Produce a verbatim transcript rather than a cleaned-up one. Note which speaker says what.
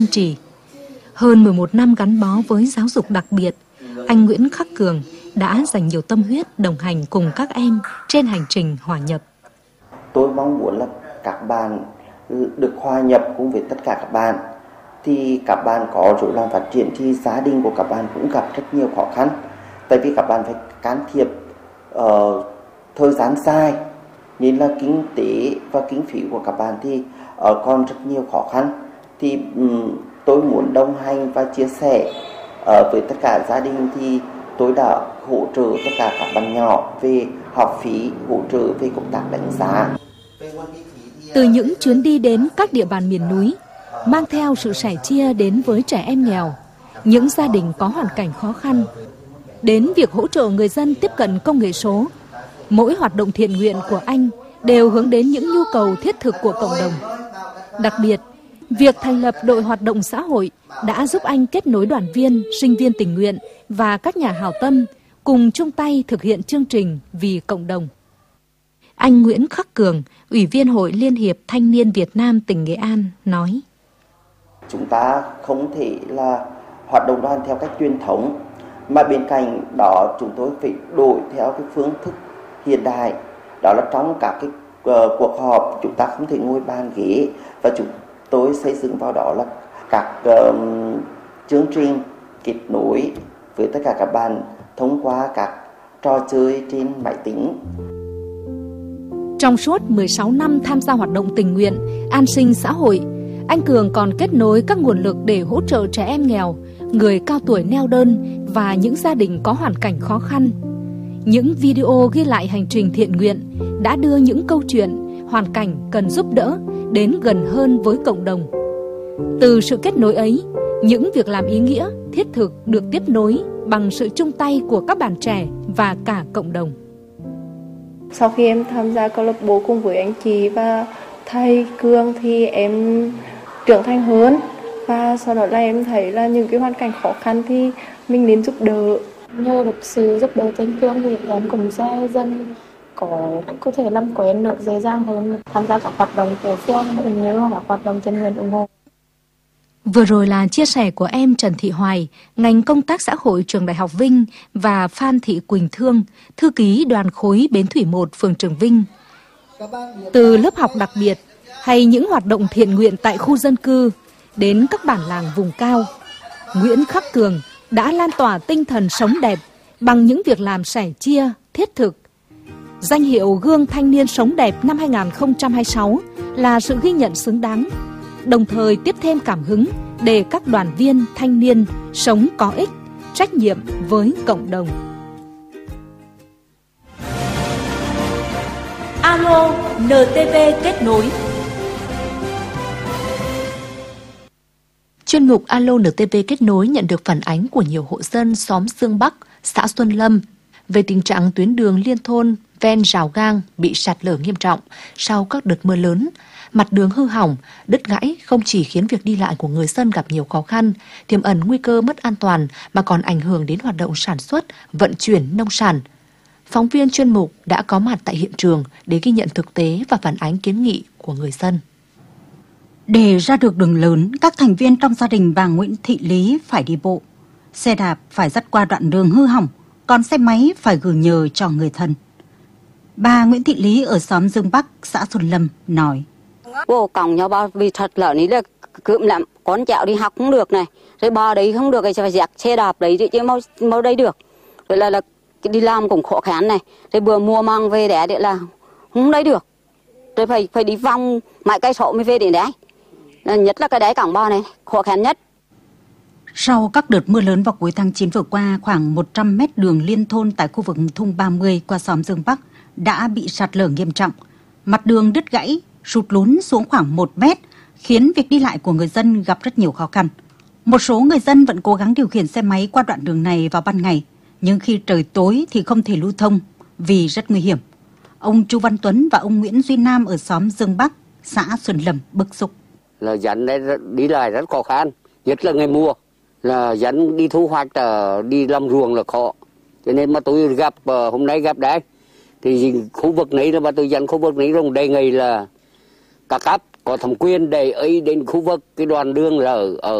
Speaker 1: trì. Hơn mười một năm gắn bó với giáo dục đặc biệt, anh Nguyễn Khắc Cường đã dành nhiều tâm huyết đồng hành cùng các em trên hành trình hòa nhập.
Speaker 2: Tôi mong muốn là các bạn được hòa nhập cùng với tất cả các bạn. Thì các bạn có rối loạn phát triển thì gia đình của các bạn cũng gặp rất nhiều khó khăn. Tại vì các bạn phải can thiệp uh, thời gian dài, nên là kinh tế và kinh phí của các bạn thì uh, còn rất nhiều khó khăn. Thì um, tôi muốn đồng hành và chia sẻ uh, với tất cả gia đình, thì tôi đã hỗ trợ tất cả các bạn nhỏ về học phí, hỗ trợ về công tác đánh giá.
Speaker 1: Từ những chuyến đi đến các địa bàn miền núi, mang theo sự sẻ chia đến với trẻ em nghèo, những gia đình có hoàn cảnh khó khăn, đến việc hỗ trợ người dân tiếp cận công nghệ số, mỗi hoạt động thiện nguyện của anh đều hướng đến những nhu cầu thiết thực của cộng đồng. Đặc biệt, việc thành lập đội hoạt động xã hội đã giúp anh kết nối đoàn viên, sinh viên tình nguyện và các nhà hảo tâm cùng chung tay thực hiện chương trình vì cộng đồng. Anh Nguyễn Khắc Cường, Ủy viên Hội Liên hiệp Thanh niên Việt Nam tỉnh Nghệ An nói:
Speaker 2: Chúng ta không thể là hoạt động đoàn theo cách truyền thống, mà bên cạnh đó chúng tôi phải đổi theo cái phương thức hiện đại. Đó là trong các cái uh, cuộc họp chúng ta không thể ngồi bàn ghế, và chúng tôi xây dựng vào đó là các uh, chương trình kết nối với tất cả các bạn thông qua các trò chơi trên máy tính.
Speaker 1: Trong suốt mười sáu năm tham gia hoạt động tình nguyện, an sinh xã hội, anh Cường còn kết nối các nguồn lực để hỗ trợ trẻ em nghèo, người cao tuổi neo đơn và những gia đình có hoàn cảnh khó khăn. Những video ghi lại hành trình thiện nguyện đã đưa những câu chuyện, hoàn cảnh cần giúp đỡ đến gần hơn với cộng đồng. Từ sự kết nối ấy, những việc làm ý nghĩa, thiết thực được tiếp nối bằng sự chung tay của các bạn trẻ và cả cộng đồng.
Speaker 3: Sau khi em tham gia câu lạc bộ cùng với anh chị và thầy Cường thì em trưởng thành hơn, và sau đó là em thấy là những cái hoàn cảnh khó khăn thì mình nên giúp đỡ.
Speaker 4: Nhờ được sự giúp đỡ từ Cường thì em cũng sẽ dần có có thể làm quen được dễ dàng hơn, tham gia các hoạt động của phường cũng như các hoạt động tình nguyện ủng hộ.
Speaker 1: Vừa rồi là chia sẻ của em Trần Thị Hoài, ngành công tác xã hội trường Đại học Vinh, và Phan Thị Quỳnh Thương, thư ký đoàn khối Bến Thủy một, phường Trường Vinh. Từ lớp học đặc biệt hay những hoạt động thiện nguyện tại khu dân cư đến các bản làng vùng cao, Nguyễn Khắc Cường đã lan tỏa tinh thần sống đẹp bằng những việc làm sẻ chia, thiết thực. Danh hiệu Gương Thanh niên Sống đẹp năm hai nghìn không trăm hai mươi sáu là sự ghi nhận xứng đáng, đồng thời tiếp thêm cảm hứng để các đoàn viên thanh niên sống có ích, trách nhiệm với cộng đồng.
Speaker 5: Alo en tê vê kết nối.
Speaker 6: Chuyên mục Alo en tê vê kết nối nhận được phản ánh của nhiều hộ dân xóm Dương Bắc, xã Xuân Lâm về tình trạng tuyến đường liên thôn ven rào gang bị sạt lở nghiêm trọng sau các đợt mưa lớn. Mặt đường hư hỏng, đứt gãy không chỉ khiến việc đi lại của người dân gặp nhiều khó khăn, tiềm ẩn nguy cơ mất an toàn mà còn ảnh hưởng đến hoạt động sản xuất, vận chuyển nông sản. Phóng viên chuyên mục đã có mặt tại hiện trường để ghi nhận thực tế và phản ánh kiến nghị của người dân.
Speaker 7: Để ra được đường lớn, các thành viên trong gia đình bà Nguyễn Thị Lý phải đi bộ. Xe đạp phải dắt qua đoạn đường hư hỏng, còn xe máy phải gửi nhờ cho người thân. Bà Nguyễn Thị Lý ở xóm Dương Bắc, xã Xuân Lâm nói:
Speaker 8: Vô còng nhau bao vì thật lỡ ní là cượm lắm, con cháu đi học không được này, rồi bò đấy không được thì phải dắt xe đạp đấy chứ mau mau đây được. Rồi là là đi làm cũng khó khăn này, rồi vừa mua mang về để để là không đấy được. Rồi phải phải đi vòng mãi cây sổ mới về đến đấy. Là nhất là cái đấy cổng bò này khó khăn nhất.
Speaker 7: Sau các đợt mưa lớn vào cuối tháng chín vừa qua, khoảng một trăm mét đường liên thôn tại khu vực thung ba mươi qua xóm Dương Bắc đã bị sạt lở nghiêm trọng. Mặt đường đứt gãy, sụt lún xuống khoảng một mét, khiến việc đi lại của người dân gặp rất nhiều khó khăn. Một số người dân vẫn cố gắng điều khiển xe máy qua đoạn đường này vào ban ngày, nhưng khi trời tối thì không thể lưu thông vì rất nguy hiểm. Ông Chu Văn Tuấn và ông Nguyễn Duy Nam ở xóm Dương Bắc, xã Xuân Lâm bức xúc.
Speaker 9: Là dân đi lại rất khó khăn, nhất là ngày mùa. Là dân đi thu hoạch, đi làm ruộng là khó. Cho nên mà tôi gặp, hôm nay gặp đấy, thì khu vực này là mà tôi dân khu vực này rồi đề nghị là các cấp có thẩm quyền để ấy đến khu vực cái đoạn đường là ở, ở